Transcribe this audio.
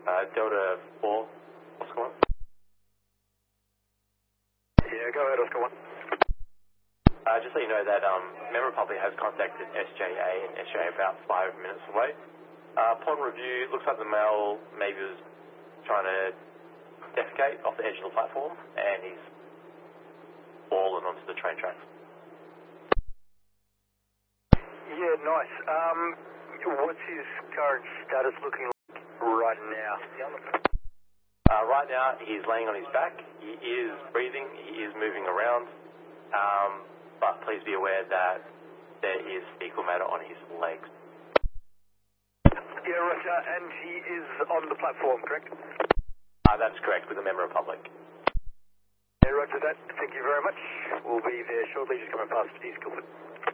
Delta 4, Oscar 1. Yeah, go ahead, Oscar 1. Just so you know that Member Republic has contacted SJA and SJA about 5 minutes away. Upon review, it looks like the male maybe was trying to defecate off the edge of the platform, and he's fallen onto the train tracks. Yeah, nice. What's his current status looking like right now? Right now, he's laying on his back. He is breathing. He is moving around. But please be aware that there is fecal matter on his legs. Yeah, Roger, and he is on the platform, correct? That's correct, with a Member Republic. Yeah, Roger that. Thank you very much. We'll be there shortly, just coming past East Guildford.